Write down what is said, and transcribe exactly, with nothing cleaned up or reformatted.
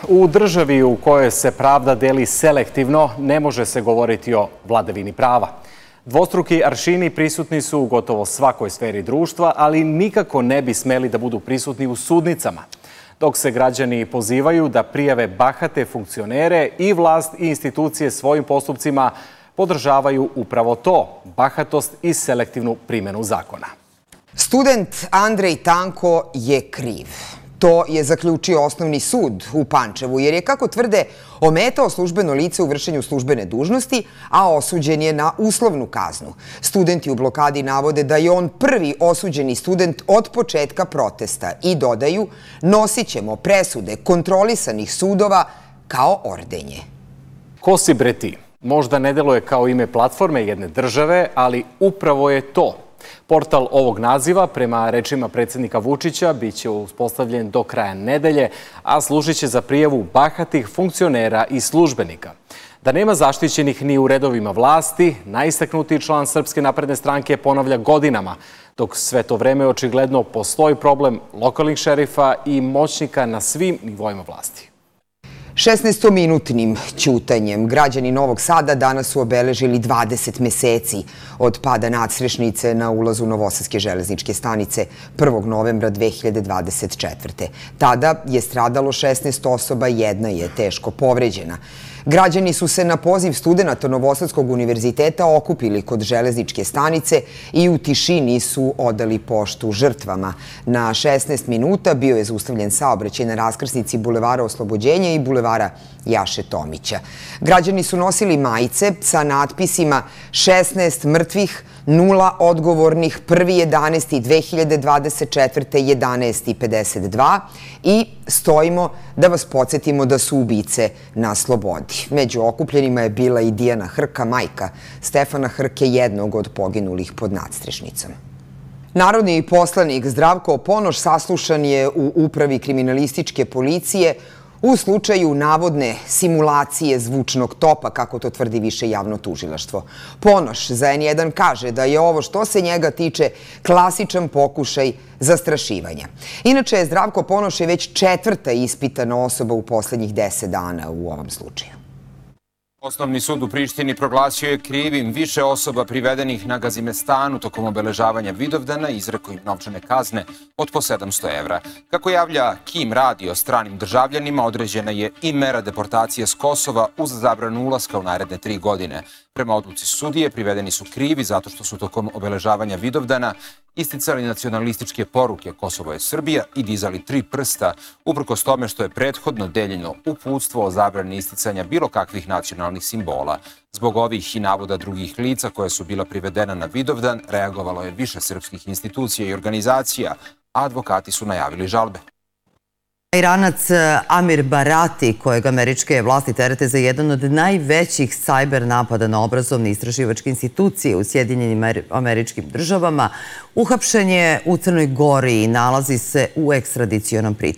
U državi u kojoj se pravda deli selektivno ne može se govoriti o vladavini prava. Dvostruki aršini prisutni su u gotovo svakoj sferi društva, ali nikako ne bi smeli da budu prisutni u sudnicama. Dok se građani pozivaju da prijave bahate funkcionere, i vlast i institucije svojim postupcima podržavaju upravo to, bahatost i selektivnu primjenu zakona. Student Andrej Tanko je kriv. To je zaključio Osnovni sud u Pančevu, jer je, kako tvrde, ometao službeno lice u vršenju službene dužnosti, a osuđen je na uslovnu kaznu. Studenti u blokadi navode da je on prvi osuđeni student od početka protesta i dodaju: nosit ćemo presude kontrolisanih sudova kao ordenje. Ko si bre ti? Možda ne deluje kao ime platforme jedne države, ali upravo je to. Portal ovog naziva, prema rečima predsjednika Vučića, biće uspostavljen do kraja nedelje, a služit će za prijavu bahatih funkcionera i službenika. Da nema zaštićenih ni u redovima vlasti, najistaknutiji član Srpske napredne stranke ponavlja godinama, dok sve to vreme očigledno postoji problem lokalnih šerifa i moćnika na svim nivoima vlasti. šesnaestominutnim ćutanjem građani Novog Sada danas su obeležili dvadeset meseci od pada nadstrešnice na ulazu Novosadske železničke stanice prvog novembra dve hiljade dvadeset četvrte. Tada je stradalo šesnaest osoba, jedna je teško povređena. Građani su se na poziv studenata Novosadskog univerziteta okupili kod železničke stanice i u tišini su odali poštu žrtvama. Na šesnaest minuta bio je zaustavljen saobraćaj na raskrsnici Bulevara Oslobođenja i Bulevara Jaše Tomića. Građani su nosili majice sa natpisima šesnaest mrtvih, nula odgovornih, prvi jedanaesti dve hiljade dvadeset četvrte jedanaest pedeset dva i stojimo da vas podsjetimo da su ubice na slobodi. Među okupljenima je bila i Dijana Hrka, majka Stefana Hrke, jednog od poginulih pod nadstrešnicom. Narodni poslanik Zdravko Ponoš saslušan je u Upravi kriminalističke policije u slučaju navodne simulacije zvučnog topa, kako to tvrdi Više javno tužilaštvo. Ponoš za en jedan kaže da je ovo, što se njega tiče, klasičan pokušaj zastrašivanja. Inače, Zdravko Ponoš je već četvrta ispitana osoba u poslednjih deset dana u ovom slučaju. Osnovni sud u Prištini proglasio je krivim više osoba privedenih na Gazimestanu tokom obeležavanja Vidovdana i izrekao im novčane kazne od po sedamsto evra. Kako javlja Kim radio stranim državljanima, određena je i mera deportacije s Kosova uz zabranu ulaska u naredne tri godine. Prema odluci sudije, privedeni su krivi zato što su tokom obeležavanja Vidovdana isticali nacionalističke poruke Kosovo je Srbija i dizali tri prsta, uprkos tome što je prethodno deljeno uputstvo o zabrani isticanja bilo kakvih nacionalnih simbola. Zbog ovih i navoda drugih lica koje su bila privedena na Vidovdan, reagovalo je više srpskih institucija i organizacija, a advokati su najavili žalbe. Iranac Amir Barati, kojeg američke vlasti terete za jedan od najvećih sajber napada na obrazovne istraživačke institucije u Sjedinjenim Američkim Državama, uhapšen je u Crnoj Gori i nalazi se u ekstradicionom pritvoru.